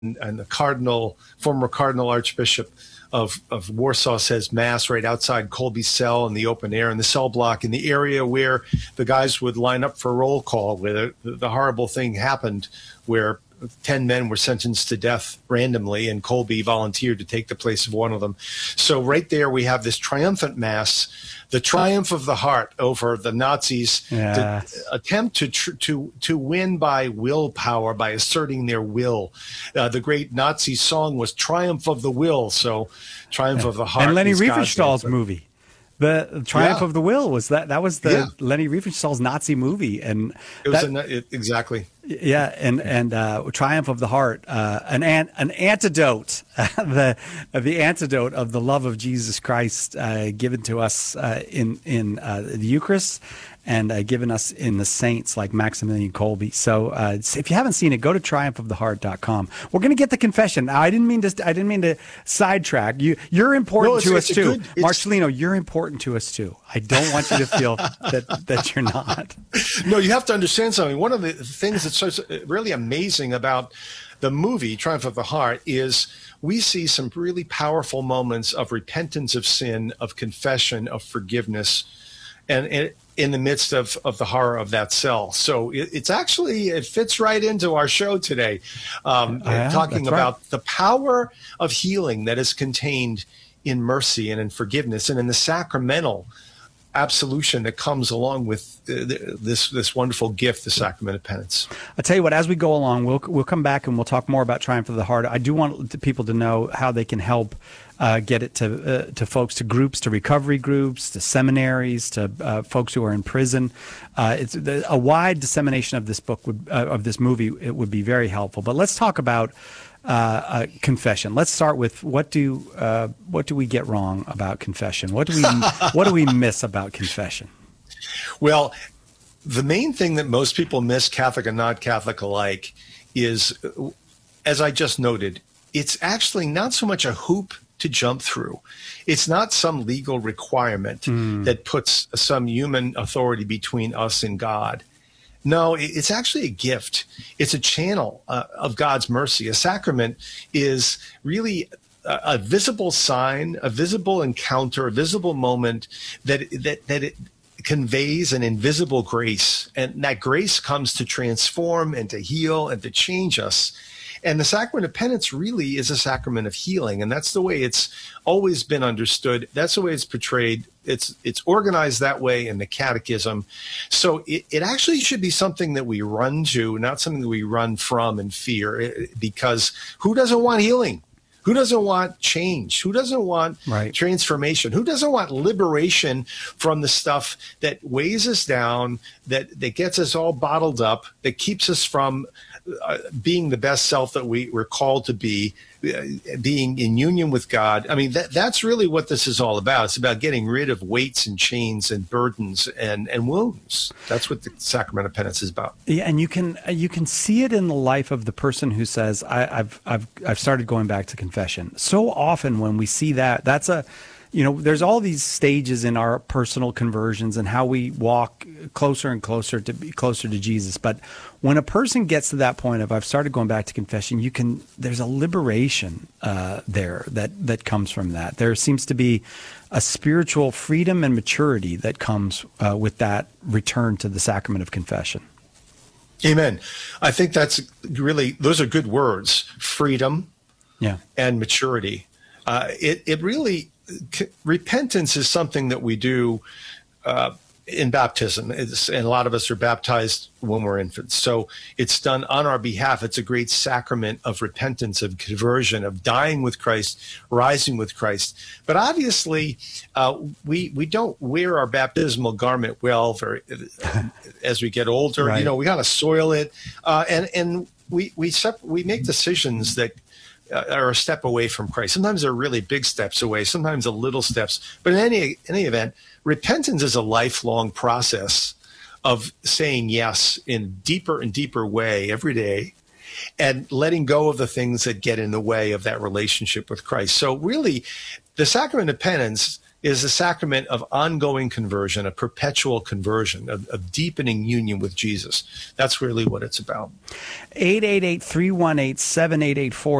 and the former Cardinal Archbishop of Warsaw says Mass right outside Kolbe's cell in the open air in the cell block in the area where the guys would line up for roll call, where the horrible thing happened where 10 men were sentenced to death randomly, and Kolbe volunteered to take the place of one of them. So right there we have this triumphant Mass, the triumph of the heart over the Nazis, the attempt to win by willpower, by asserting their will. The great Nazi song was Triumph of the Will, so Triumph of the Heart. And Leni Riefenstahl's movie. The Triumph of the Will was that was the Leni Riefenstahl's Nazi movie, and it was exactly. Yeah, and Triumph of the Heart, an antidote, the antidote of the love of Jesus Christ given to us in the Eucharist, and given us in the saints like Maximilian Kolbe. So if you haven't seen it, go to triumphoftheheart.com. We're going to get the confession. Now, I didn't mean to sidetrack you. You're important to us too, Marcelino. You're important to us too. I don't want you to feel that you're not. No, you have to understand something. One of the things that's so really amazing about the movie Triumph of the Heart is we see some really powerful moments of repentance of sin, of confession, of forgiveness, and in the midst of the horror of that cell. So it fits right into our show today, talking about the power of healing that is contained in mercy and in forgiveness and in the sacramental absolution that comes along with this wonderful gift, the sacrament of penance. I'll tell you what, as we go along, we'll come back and we'll talk more about Triumph of the Heart. I do want people to know how they can help get it to folks, to groups, to recovery groups, to seminaries, to folks who are in prison. It's a wide dissemination of this book of this movie. It would be very helpful. But let's talk about confession. Let's start with what do we get wrong about confession? What do we miss about confession? Well, the main thing that most people miss, Catholic and not Catholic alike, is, as I just noted, it's actually not so much a hoop to jump through. It's not some legal requirement that puts some human authority between us and God. No, it's actually a gift. It's a channel of God's mercy. A sacrament is really a visible sign, a visible encounter, a visible moment that it conveys an invisible grace. And that grace comes to transform and to heal and to change us. And the sacrament of penance really is a sacrament of healing. And that's the way it's always been understood. That's the way it's portrayed. It's organized that way in the catechism. So it actually should be something that we run to, not something that we run from in fear, because who doesn't want healing? Who doesn't want change? Who doesn't want transformation? Who doesn't want liberation from the stuff that weighs us down, that gets us all bottled up, that keeps us from being the best self that we're called to be, being in union with God? I mean, that's really what this is all about. It's about getting rid of weights and chains and burdens and wounds. That's what the sacrament of penance is about. Yeah, and you can see it in the life of the person who says, I've started going back to confession. So often when we see that's there's all these stages in our personal conversions and how we walk closer and closer to Jesus. But when a person gets to that point of I've started going back to confession, there's a liberation there that comes from that. There seems to be a spiritual freedom and maturity that comes with that return to the sacrament of confession. Amen. I think those are good words, freedom and maturity. Repentance is something that we do in baptism, and a lot of us are baptized when we're infants. So it's done on our behalf. It's a great sacrament of repentance, of conversion, of dying with Christ, rising with Christ. But obviously, we don't wear our baptismal garment well as we get older. Right. We got to soil it, and we make decisions that are a step away from Christ. Sometimes they're really big steps away, sometimes a little steps. But in any event, repentance is a lifelong process of saying yes in a deeper and deeper way every day and letting go of the things that get in the way of that relationship with Christ. So really, the sacrament of penance is a sacrament of ongoing conversion, a perpetual conversion, of deepening union with Jesus. That's really what it's about. 888-318-7884